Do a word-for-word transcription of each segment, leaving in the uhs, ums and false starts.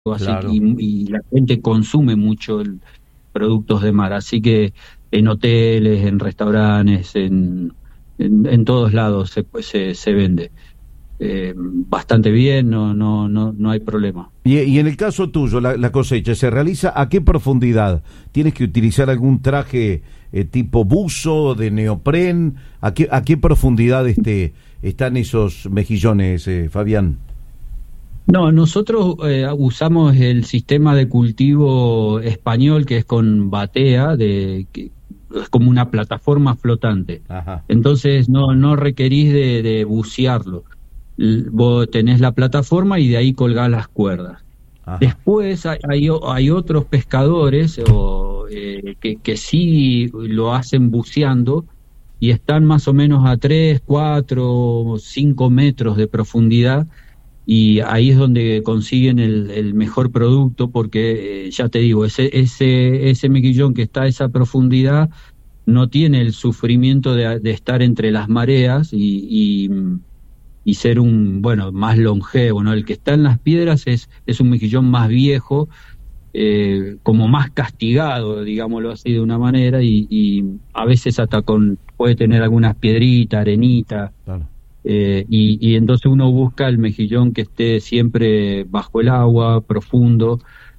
así Claro. y, y la gente consume mucho el, productos de mar, así que en hoteles, en restaurantes, en, en, en todos lados se, se, se vende eh, bastante bien, no, no, no, no hay problema. Y, y en el caso tuyo, la, la cosecha, ¿se realiza a qué profundidad? ¿Tienes que utilizar algún traje eh, tipo buzo, de neopren? ¿A qué, a qué profundidad este, están esos mejillones, eh, Fabián? No, nosotros eh, usamos el sistema de cultivo español que es con batea, de, que es como una plataforma flotante. Ajá. Entonces no, no requerís de, de bucearlo. L- Vos tenés la plataforma y de ahí colgás las cuerdas. Ajá. Después hay, hay, o- hay otros pescadores o, eh, que, que sí lo hacen buceando y están más o menos a tres, cuatro, cinco metros de profundidad, y ahí es donde consiguen el, el mejor producto porque, eh, ya te digo, ese, ese, ese mejillón que está a esa profundidad no tiene el sufrimiento de, de estar entre las mareas y, y, y ser un, bueno, más longevo, ¿no? El que está en las piedras es, es un mejillón más viejo, eh, como más castigado, digámoslo así de una manera, y, y a veces hasta con puede tener algunas piedritas, arenita. Claro. Eh, y, y entonces uno busca el mejillón que esté siempre bajo el agua, profundo,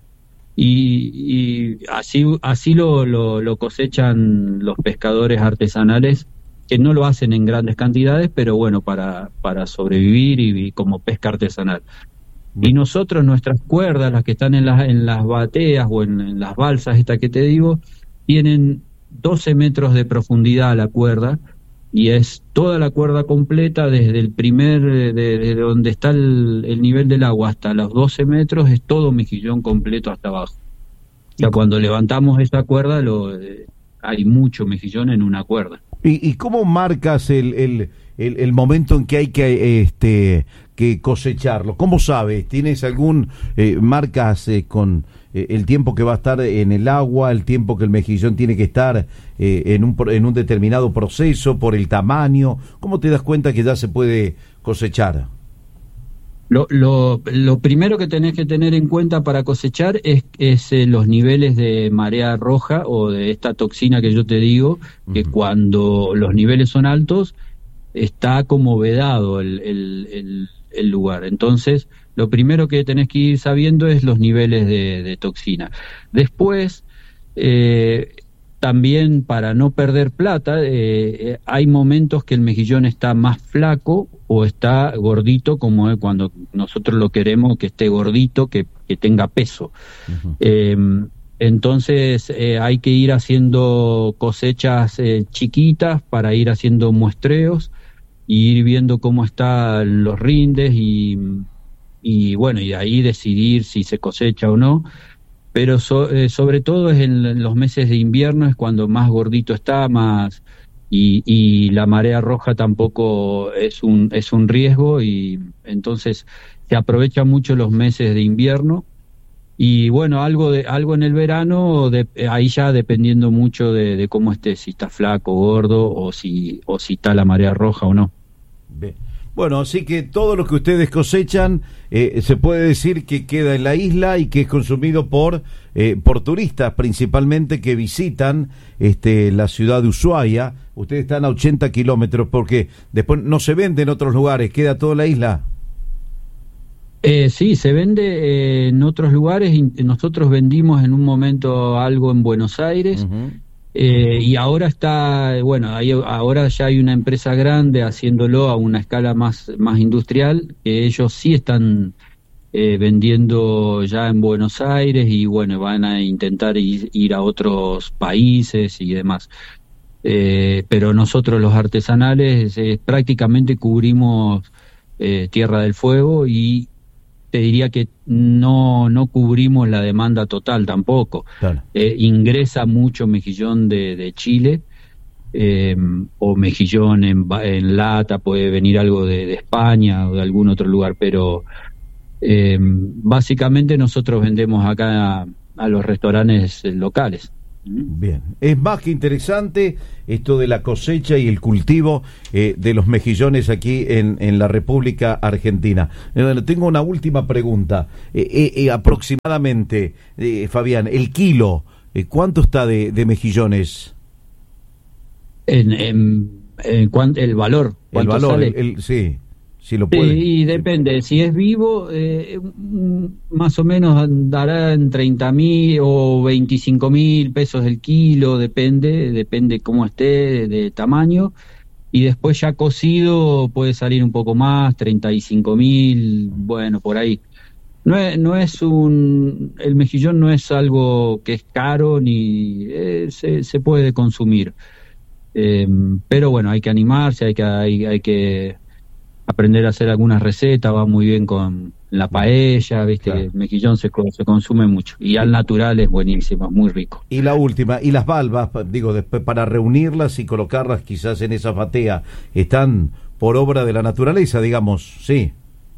y, y así así lo, lo, lo cosechan los pescadores artesanales, que no lo hacen en grandes cantidades, pero bueno, para, para sobrevivir y, y como pesca artesanal. Y nosotros, nuestras cuerdas, las que están en las, en las bateas o en, en las balsas, esta que te digo, tienen doce metros de profundidad la cuerda, y es toda la cuerda completa, desde el primer, de, de donde está el, el nivel del agua hasta los doce metros, es todo mejillón completo hasta abajo. O sea, cuando levantamos esa cuerda, lo, eh, hay mucho mejillón en una cuerda. ¿Y, y cómo marcas el, el, el, el momento en que hay que este que cosecharlo? ¿Cómo sabes? ¿Tienes algún eh, marcas eh, con eh, el tiempo que va a estar en el agua, el tiempo que el mejillón tiene que estar eh, en un en un determinado proceso, por el tamaño? ¿Cómo te das cuenta que ya se puede cosechar? Lo, lo, lo primero que tenés que tener en cuenta para cosechar es, es eh, los niveles de marea roja o de esta toxina que yo te digo, que Uh-huh. cuando los niveles son altos está como vedado el, el, el, el lugar. Entonces, lo primero que tenés que ir sabiendo es los niveles de, de toxina. Después, eh, también para no perder plata, eh, hay momentos que el mejillón está más flaco o está gordito, como es cuando nosotros lo queremos que esté gordito, que, que tenga peso. Uh-huh. Eh, entonces eh, hay que ir haciendo cosechas eh, chiquitas para ir haciendo muestreos y ir viendo cómo están los rindes y, y bueno, y de ahí decidir si se cosecha o no. Pero so, eh, sobre todo es en los meses de invierno, es cuando más gordito está, más y, y la marea roja tampoco es un es un riesgo, y entonces se aprovecha mucho los meses de invierno. Y bueno, algo de algo en el verano, de, ahí ya dependiendo mucho de, de cómo esté, si está flaco, gordo, o si o si está la marea roja o no. Bien. Bueno, así que todo lo que ustedes cosechan eh, se puede decir que queda en la isla y que es consumido por eh, por turistas principalmente que visitan este la ciudad de Ushuaia. Ustedes están a ochenta kilómetros, porque después no se vende en otros lugares, queda toda la isla. Eh, sí, se vende eh, en otros lugares, y nosotros vendimos en un momento algo en Buenos Aires. Uh-huh. Eh, y ahora está, bueno, hay, ahora ya hay una empresa grande haciéndolo a una escala más, más industrial, que ellos sí están eh, vendiendo ya en Buenos Aires, y bueno, van a intentar ir, ir a otros países y demás. Eh, pero nosotros los artesanales eh, prácticamente cubrimos eh, Tierra del Fuego, y te diría que no no cubrimos la demanda total tampoco. Claro. Eh, ingresa mucho mejillón de, de Chile, eh, o mejillón en, en lata, puede venir algo de, de España o de algún otro lugar, pero eh, básicamente nosotros vendemos acá a, a los restaurantes locales. Bien, es más que interesante esto de la cosecha y el cultivo eh, de los mejillones aquí en, en la República Argentina. Eh, bueno, tengo una última pregunta. Eh, eh, eh, aproximadamente, eh, Fabián, el kilo, eh, ¿cuánto está de, de mejillones? En, en, en cuan, el valor. El valor, el, el, sí. Si lo puede. Sí, y depende, si es vivo, eh, más o menos andará en treinta mil o veinticinco mil pesos el kilo, depende, depende cómo esté, de, de tamaño, y después ya cocido puede salir un poco más, treinta y cinco mil, bueno, por ahí. No es, no es un, el mejillón no es algo que es caro ni eh, se, se puede consumir, eh, pero bueno, hay que animarse, hay que, hay, hay que aprender a hacer algunas recetas, va muy bien con la paella, viste, claro. El mejillón se, se consume mucho y al natural es buenísimo, muy rico. Y la última, y las valvas, digo, después para reunirlas y colocarlas quizás en esa batea, ¿están por obra de la naturaleza, digamos? Sí.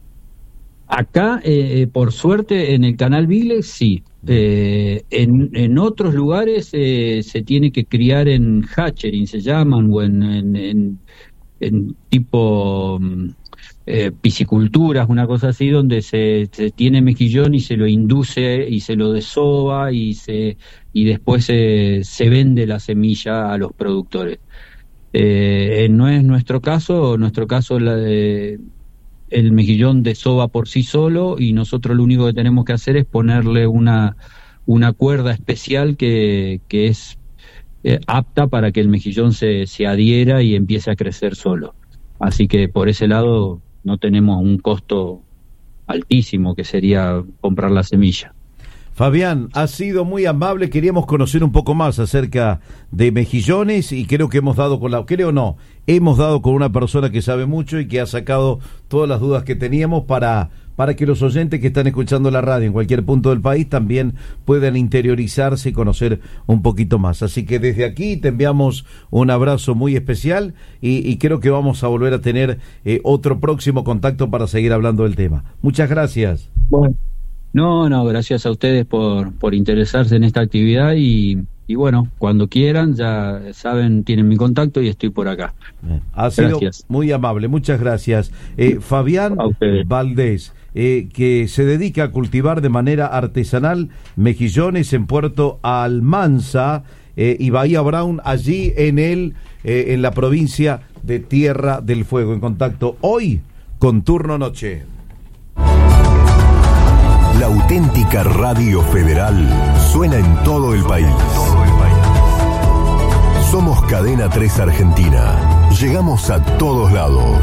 Acá, eh, por suerte, en el canal Viles, sí. Eh, en, en otros lugares eh, se tiene que criar en hatchery, se llaman, o en, en, en, en tipo eh, pisciculturas, una cosa así, donde se, se tiene mejillón y se lo induce y se lo desova y se y después se, se vende la semilla a los productores. Eh, no es nuestro caso, nuestro caso la de el mejillón desova por sí solo y nosotros lo único que tenemos que hacer es ponerle una, una cuerda especial que, que es eh, apta para que el mejillón se, se adhiera y empiece a crecer solo. Así que por ese lado no tenemos un costo altísimo que sería comprar la semilla. Fabián, ha sido muy amable, queríamos conocer un poco más acerca de mejillones y creo que hemos dado con la, creo no, hemos dado con una persona que sabe mucho y que ha sacado todas las dudas que teníamos para, para que los oyentes que están escuchando la radio en cualquier punto del país también puedan interiorizarse y conocer un poquito más. Así que desde aquí te enviamos un abrazo muy especial y, y creo que vamos a volver a tener eh, otro próximo contacto para seguir hablando del tema. Muchas gracias. Bueno. No, no, gracias a ustedes por, por interesarse en esta actividad y, y bueno, cuando quieran, ya saben, tienen mi contacto y estoy por acá. Bien. Ha sido gracias. Muy amable, muchas gracias. Eh, Fabián Valdés, eh, que se dedica a cultivar de manera artesanal mejillones en Puerto Almanza eh, y Bahía Brown, allí en, el, eh, en la provincia de Tierra del Fuego. En contacto hoy con Turno Noche. La auténtica Radio Federal suena en todo el país. Somos Cadena tres Argentina. Llegamos a todos lados.